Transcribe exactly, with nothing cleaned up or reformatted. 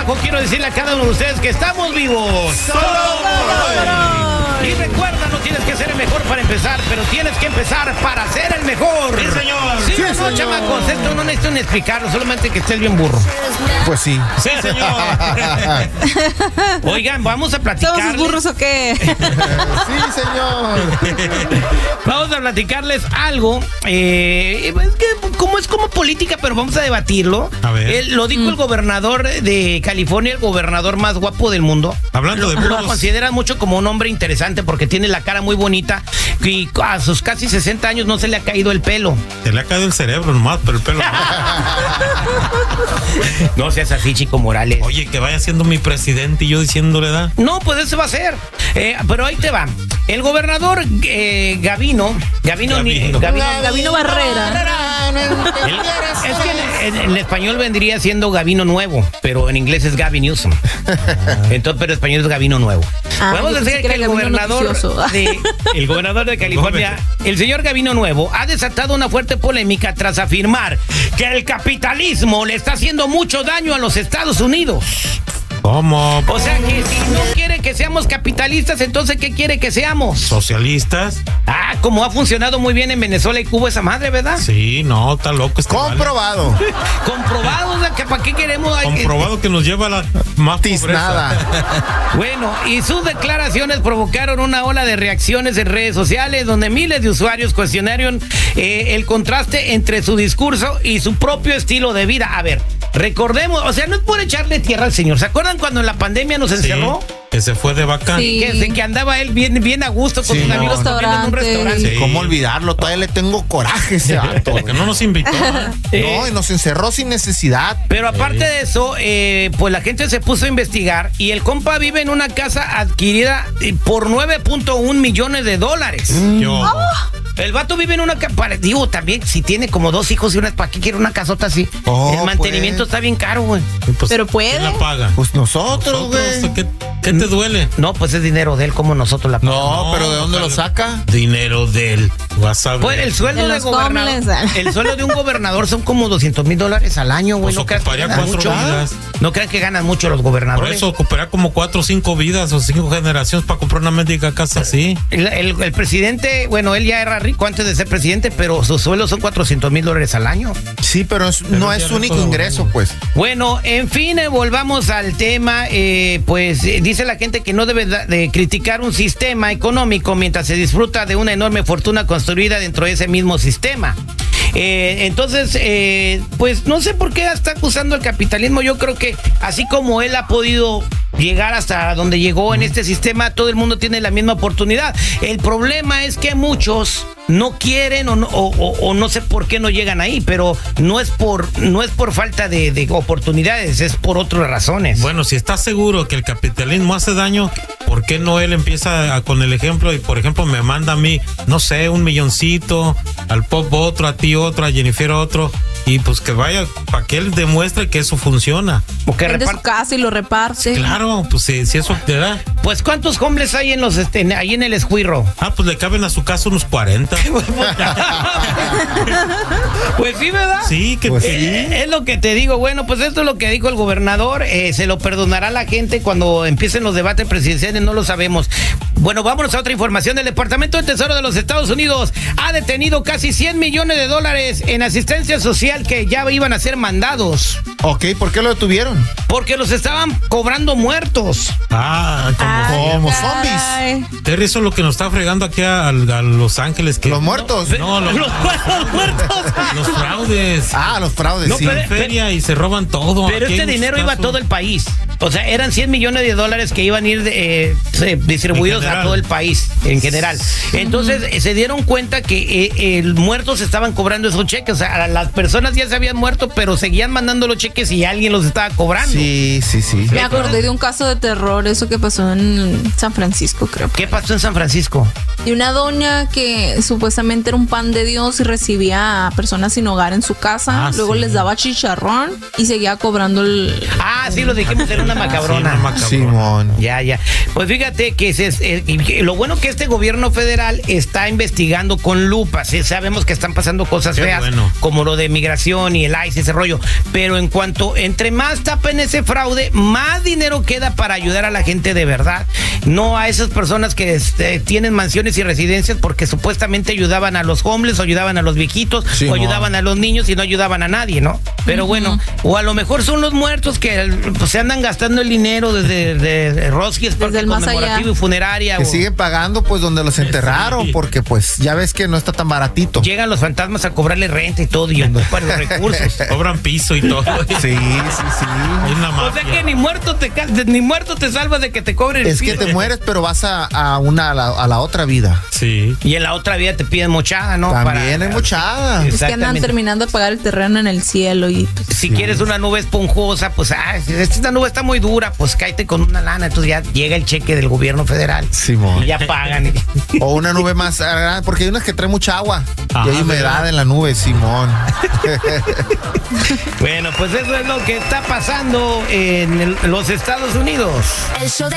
trabajo, quiero decirle a cada uno de ustedes que estamos vivos. ¡Solo por hoy! Y recuerda, no tienes que ser el mejor para empezar, pero tienes que empezar para ser el mejor. ¡Sí, señor! Sí, Sí, no, señor. chamacos, esto no necesito ni explicarlo, solamente que estés bien burro. Pues sí. ¡Sí, señor! Oigan, vamos a platicar. ¿Todos burros o qué? Sí, señor. Vamos a platicarles algo. Eh, es que como es como política, pero vamos a debatirlo. A ver. Él, lo dijo mm. el gobernador de California, el gobernador más guapo del mundo. Hablando de Lo burros. consideran mucho como un hombre interesante porque tiene la cara muy bonita y a sus casi sesenta años no se le ha caído el pelo. Se le ha caído el cerebro nomás, pero el pelo no. No seas así, Chico Morales. Oye, que vaya siendo mi presidente y yo diciéndole da. No, pues eso va a ser. Eh, pero ahí te va. El gobernador eh, Gavino, Gavino, Gavino. Gavino, Gavino, Gavino Barrera. El, es que en, en, en español vendría siendo Gavino Nuevo, pero en inglés es Gavin Newsom. Entonces, pero en español es Gavino Nuevo. Ah, Podemos decir que, que el gobernador de, el gobernador de California, el señor Gavino Nuevo, ha desatado una fuerte polémica tras afirmar que el capitalismo le está haciendo mucho daño a los Estados Unidos. ¿Cómo? O sea que si no quiere que seamos capitalistas, entonces ¿qué quiere que seamos? ¿Socialistas? Ah, como ha funcionado muy bien en Venezuela y Cuba esa madre, ¿verdad? Sí, no, está loco este Comprobado. vale. Comprobado, o sea, que ¿para qué queremos? Comprobado que nos lleva a la más Tiznada. pobreza. Bueno, y sus declaraciones provocaron una ola de reacciones en redes sociales donde miles de usuarios cuestionaron eh, el contraste entre su discurso y su propio estilo de vida. A ver, recordemos, o sea, no es por echarle tierra al señor. ¿Se acuerdan cuando en la pandemia nos encerró? Sí, que se fue de vaca. Sí. Que, que andaba él bien, bien a gusto con Sí, sus amigos no. comiendo en un restaurante. Sí. ¿Cómo olvidarlo? Todavía le tengo coraje a ese vato. Porque no nos invitó. ¿eh? No, y nos encerró sin necesidad. Pero aparte de eso, eh, pues la gente se puso a investigar y el compa vive en una casa adquirida por nueve punto uno millones de dólares. Yo. El vato vive en una casa, digo, también, si tiene como dos hijos y una, ¿para qué quiere una casota así? Oh, el mantenimiento pues. está bien caro, güey. Pues, Pero puede. ¿quién la paga? Pues nosotros, güey. ¿Qué, qué te duele? No, pues es dinero de él, como nosotros la pagamos. No, No, pero ¿de dónde lo ojalá. saca? Dinero del WhatsApp. Pues el sueldo De de los gobernador, homeless. el sueldo de un gobernador son como doscientos mil dólares al año, güey. Pues No crean que ocuparía ganan cuatro mucho. vidas. No crean que ganan mucho los Por gobernadores. eso ocupará como cuatro o cinco vidas o cinco generaciones para comprar una médica casa así. El, el, el presidente, bueno, él ya era rico antes de ser presidente, pero sus sueldos son cuatrocientos mil dólares al año. Sí, pero, es, Pero no ya es su no único todo ingreso, bueno. pues. Bueno, en fin, eh, volvamos al tema. Eh, pues eh, dice la gente que no debe da- de criticar un sistema económico mientras se disfruta de una enorme fortuna construida dentro de ese mismo sistema. Eh, entonces, eh, pues no sé por qué está acusando el capitalismo. Yo creo que así como él ha podido llegar hasta donde llegó en este sistema, todo el mundo tiene la misma oportunidad. El problema es que muchos no quieren o no, o, o, o no sé por qué no llegan ahí, pero no es por no es por falta de, de oportunidades, es por otras razones. Bueno, si está seguro que el capitalismo hace daño, ¿por qué no él empieza a, con el ejemplo y, por ejemplo, me manda a mí, no sé, un milloncito, al Pop otro, a ti otro, a Jennifer otro, y pues que vaya, para que él demuestre que eso funciona? O que Vende su repart- casa y lo reparte. Claro, pues si, si eso te da. Pues ¿cuántos hombres hay en los este, en- ahí en el escuirro? Ah, pues le caben a su casa unos cuarenta. Pues sí, ¿verdad? Sí, que Pues que- sí. Eh, Es lo que te digo. Bueno, pues esto es lo que dijo el gobernador. Eh, se lo perdonará la gente cuando empiecen los debates presidenciales, no lo sabemos. Bueno, vámonos a otra información. El Departamento del Tesoro de los Estados Unidos ha detenido casi cien millones de dólares en asistencia social que ya iban a ser mandados Ok, ¿por qué lo detuvieron? porque los estaban cobrando muertos. Ah, como Ay, Como caray. Terry, eso es lo que nos está fregando aquí a, a Los Ángeles. Que Los muertos. No, los, Los los muertos. los fraudes. Ah, los fraudes, No, sí. pero- Feria y se roban todo. Pero Aquí este hay muchos dinero iba a casos. todo el país. O sea, eran cien millones de dólares que iban a ir de, eh, se- distribuidos En a general. todo el país, en general. Entonces, eh, se dieron cuenta que eh, el muertos estaban cobrando esos cheques. O sea, las personas ya se habían muerto, pero seguían mandando los cheques y alguien los estaba cobrando. Sí, sí, sí. Me acordé de un caso de terror, eso que pasó en San Francisco, creo. ¿Qué pasó en San Francisco? Y una doña que supuestamente era un pan de Dios y recibía a personas sin hogar en su casa, Ah, luego sí. les daba chicharrón y seguía cobrando el... Ah, sí, lo dijimos, era una macabrona. Sí, una macabrona. Simón. Ya, ya. Pues fíjate que se, eh, y lo bueno que este gobierno federal está investigando con lupa. ¿Sí? Sabemos que están pasando cosas Qué feas, bueno. como lo de migración y el I C E, ese rollo. Pero en cuanto, entre más tapen ese fraude, más dinero queda para ayudar a la gente de verdad. No a esas personas que este, tienen mansiones y residencias porque supuestamente ayudaban a los homeless, o ayudaban a los viejitos, Sí, o no. ayudaban a los niños y no ayudaban a nadie, ¿no? Pero bueno, o a lo mejor son los muertos que pues, se andan gastando el dinero desde de, de Rosquíes, Parque el más allá. Conmemorativo y Funeraria. Que o- siguen pagando pues donde los enterraron, Sí. porque pues ya ves que no está tan baratito. Llegan los fantasmas a cobrarle renta y todo, y para los recursos. Cobran piso y todo. Sí, sí, sí. Hay una O sea mafia. que ni muerto te ca- ni muerto te salvas de que te cobren. Es el que piso. te mueres, pero vas a, a una a la, a la otra vida. Sí. Y en la otra vida te piden mochada, ¿no? También hay mochada. Es que andan Exactamente. terminando de pagar el terreno en el cielo y pues, Si quieres una nube esponjosa, pues, ah, si esta nube está muy dura, pues cáete con una lana. Entonces ya llega el cheque del gobierno federal. Simón. Y ya pagan. O una nube más grande, porque hay unas que traen mucha agua. Ah, y hay humedad ¿verdad? en la nube, Simón. Bueno, pues eso es lo que está pasando en el- los Estados Unidos. El show de